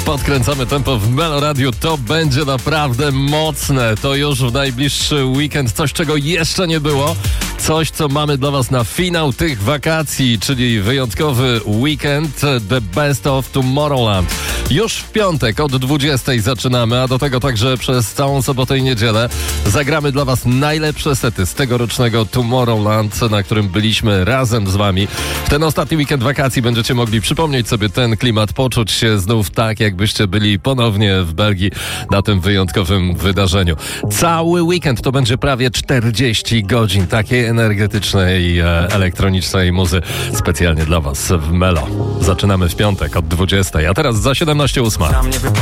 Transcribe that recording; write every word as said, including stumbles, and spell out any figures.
Podkręcamy tempo w Melo Radio. To będzie naprawdę mocne. To już w najbliższy weekend coś, czego jeszcze nie było. Coś, co mamy dla was na finał tych wakacji, czyli wyjątkowy weekend The Best of Tomorrowland. Już w piątek od dwudziestej zaczynamy, a do tego także przez całą sobotę i niedzielę zagramy dla was najlepsze sety z tegorocznego Tomorrowland, na którym byliśmy razem z wami. W ten ostatni weekend wakacji będziecie mogli przypomnieć sobie ten klimat, poczuć się znów tak, jakbyście byli ponownie w Belgii na tym wyjątkowym wydarzeniu. Cały weekend to będzie prawie czterdzieści godzin takiej energetycznej, e, elektronicznej muzy specjalnie dla was w Melo. Zaczynamy w piątek od dwudziestej, a teraz za siedemnaście ósma.